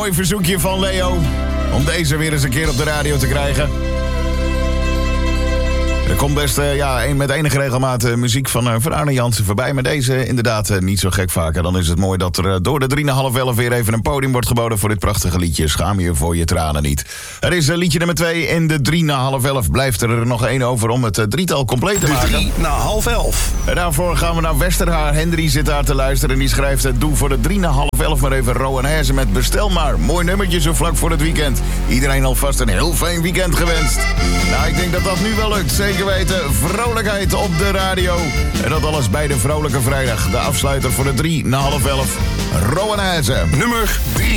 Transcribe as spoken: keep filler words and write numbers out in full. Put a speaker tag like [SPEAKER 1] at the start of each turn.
[SPEAKER 1] mooi verzoekje van Leo om deze weer eens een keer op de radio te krijgen. Er komt best uh, ja, een, met enige regelmaat uh, muziek van, uh, van Arne Jansen voorbij. Maar deze inderdaad uh, niet zo gek vaker. Dan is het mooi dat er uh, door de drie na half elf weer even een podium wordt geboden voor dit prachtige liedje. Schaam je voor je tranen niet. Er is uh, liedje nummer twee in de drie na half elf. Blijft er nog één over om het uh, drietal compleet te maken.
[SPEAKER 2] drie na half elf.
[SPEAKER 1] En daarvoor gaan we naar Westerhaar. Hendry zit daar te luisteren en die schrijft... Uh, doe voor de drie na half elf maar even Rowan Herzen met Bestel maar. Mooi nummertje zo vlak voor het weekend. Iedereen alvast een heel fijn weekend gewenst. Nou, ik denk dat dat nu wel lukt. Zeker weten, vrolijkheid op de radio. En dat alles bij de Vrolijke Vrijdag. De afsluiter voor de drie na half elf. Rowan Herzen.
[SPEAKER 2] Nummer drie.